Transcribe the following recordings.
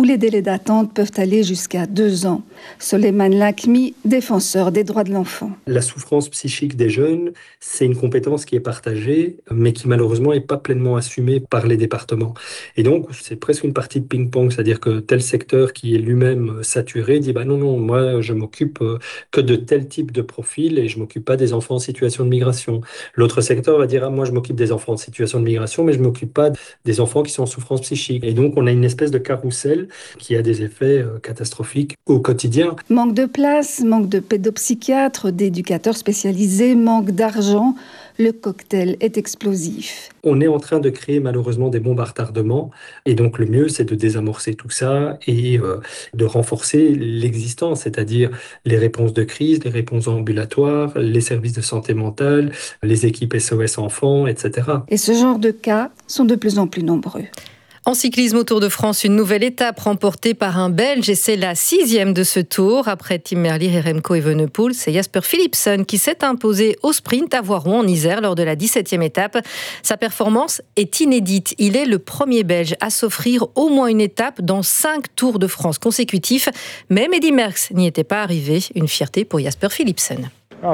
où les délais d'attente peuvent aller jusqu'à 2 ans. Soleiman Lakmi, défenseur des droits de l'enfant. La souffrance psychique des jeunes, c'est une compétence qui est partagée, mais qui malheureusement n'est pas pleinement assumée par les départements. Et donc, c'est presque une partie de ping-pong, c'est-à-dire que tel secteur qui est lui-même saturé dit non, moi je m'occupe que de tel type de profil et je m'occupe pas des enfants en situation de migration. L'autre secteur va dire moi je m'occupe des enfants en situation de migration, mais je m'occupe pas des enfants qui sont en souffrance psychique. Et donc, on a une espèce de carrousel qui a des effets catastrophiques au quotidien. Manque de place, manque de pédopsychiatres, d'éducateurs spécialisés, manque d'argent. Le cocktail est explosif. On est en train de créer malheureusement des bombes à retardement et donc le mieux c'est de désamorcer tout ça et de renforcer l'existence, c'est-à-dire les réponses de crise, les réponses ambulatoires, les services de santé mentale, les équipes SOS enfants, etc. Et ce genre de cas sont de plus en plus nombreux. En cyclisme au Tour de France, une nouvelle étape remportée par un Belge et c'est la 6e de ce tour. Après Tim Merlier et Remco Evenepoel, c'est Jasper Philipsen qui s'est imposé au sprint à Voiron en Isère lors de la 17e étape. Sa performance est inédite. Il est le premier Belge à s'offrir au moins une étape dans 5 Tours de France consécutifs. Même Eddy Merckx n'y était pas arrivé. Une fierté pour Jasper Philipsen.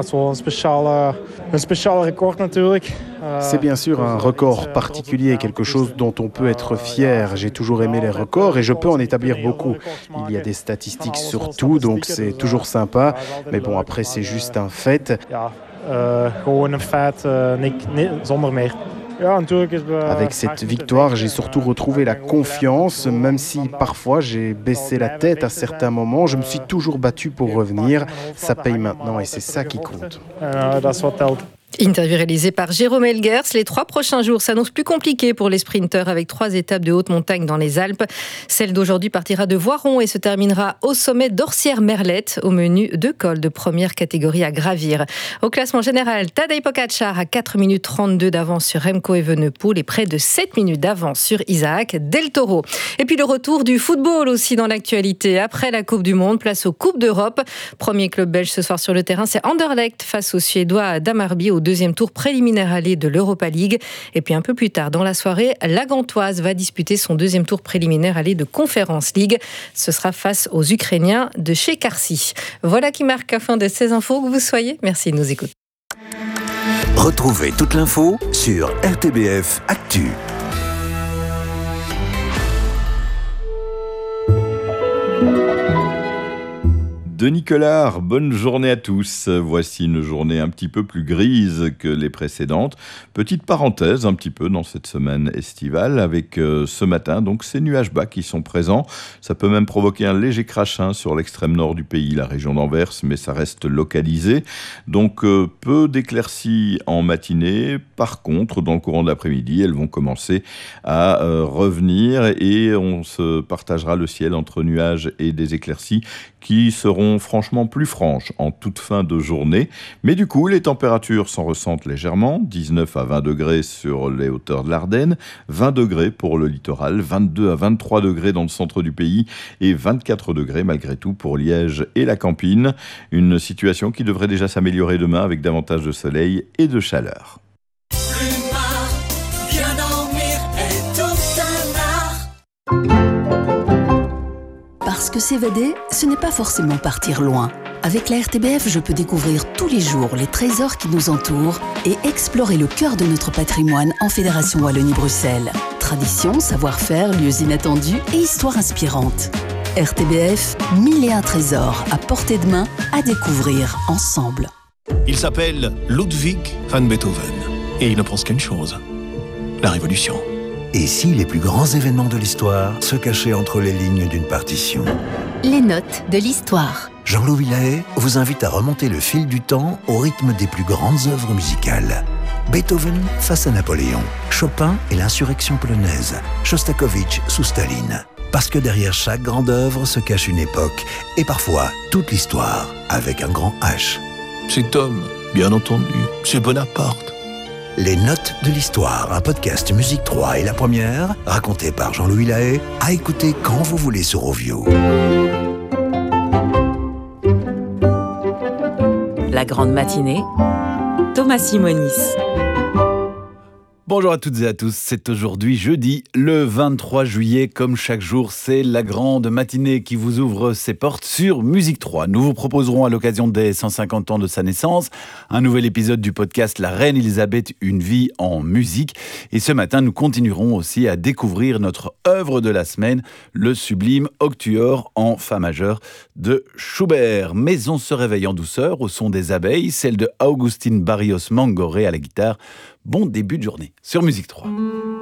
C'est bien sûr un record particulier, quelque chose dont on peut être fier. J'ai toujours aimé les records et je peux en établir beaucoup. Il y a des statistiques sur tout, donc c'est toujours sympa. Mais bon, après, c'est juste un fait. Avec cette victoire, j'ai surtout retrouvé la confiance, même si parfois j'ai baissé la tête à certains moments. Je me suis toujours battu pour revenir. Ça paye maintenant et c'est ça qui compte. Interview réalisée par Jérôme Elgers. Les 3 prochains jours s'annoncent plus compliqués pour les sprinteurs avec 3 étapes de haute montagne dans les Alpes. Celle d'aujourd'hui partira de Voiron et se terminera au sommet d'Orsières-Merlette, au menu 2 cols de première catégorie à gravir. Au classement général, Tadej Pogačar à 4 minutes 32 d'avance sur Remco Evenepoel et près de 7 minutes d'avance sur Isaac Del Toro. Et puis le retour du football aussi dans l'actualité. Après la Coupe du Monde, place aux Coupes d'Europe. Premier club belge ce soir sur le terrain, c'est Anderlecht face aux Suédois d'Hammarby au 2e tour préliminaire aller de l'Europa League. Et puis un peu plus tard dans la soirée, la Gantoise va disputer son 2e tour préliminaire aller de Conference League. Ce sera face aux Ukrainiens de chez Karsi. Voilà qui marque la fin de ces infos. Que vous soyez, merci de nous écouter. Retrouvez toute l'info sur RTBF Actu. Denis Collard, bonne journée à tous. Voici une journée un petit peu plus grise que les précédentes. Petite parenthèse un petit peu dans cette semaine estivale avec ce matin donc ces nuages bas qui sont présents. Ça peut même provoquer un léger crachin sur l'extrême nord du pays, la région d'Anvers, mais ça reste localisé. Donc peu d'éclaircies en matinée. Par contre, dans le courant de l'après-midi, elles vont commencer à revenir et on se partagera le ciel entre nuages et des éclaircies qui seront franchement plus franches en toute fin de journée. Mais du coup, les températures s'en ressentent légèrement, 19 à 20 degrés sur les hauteurs de l'Ardenne, 20 degrés pour le littoral, 22 à 23 degrés dans le centre du pays et 24 degrés malgré tout pour Liège et la Campine. Une situation qui devrait déjà s'améliorer demain avec davantage de soleil et de chaleur. Parce que s'évader, ce n'est pas forcément partir loin. Avec la RTBF, je peux découvrir tous les jours les trésors qui nous entourent et explorer le cœur de notre patrimoine en Fédération Wallonie-Bruxelles. Tradition, savoir-faire, lieux inattendus et histoires inspirantes. RTBF, 1001 trésors à portée de main à découvrir ensemble. Il s'appelle Ludwig van Beethoven et il ne pense qu'une chose, la révolution. Et si les plus grands événements de l'histoire se cachaient entre les lignes d'une partition ? Les notes de l'histoire. Jean-Louis Lahaye vous invite à remonter le fil du temps au rythme des plus grandes œuvres musicales. Beethoven face à Napoléon, Chopin et l'insurrection polonaise, Shostakovich sous Staline. Parce que derrière chaque grande œuvre se cache une époque et parfois toute l'histoire avec un grand H. Cet homme, bien entendu, c'est Bonaparte. Les notes de l'histoire, un podcast Musique 3 et la première, raconté par Jean-Louis Lahaye, à écouter quand vous voulez sur Ovio. La grande matinée, Thomas Simonis. Bonjour à toutes et à tous, c'est aujourd'hui jeudi, le 23 juillet. Comme chaque jour, c'est la grande matinée qui vous ouvre ses portes sur Musique 3. Nous vous proposerons à l'occasion des 150 ans de sa naissance, un nouvel épisode du podcast La Reine Elisabeth, une vie en musique. Et ce matin, nous continuerons aussi à découvrir notre œuvre de la semaine, le sublime Octuor en fa majeur de Schubert. Mais on se réveille en douceur au son des abeilles, celle de Agustín Barrios Mangoré à la guitare. Bon début de journée sur Musique 3.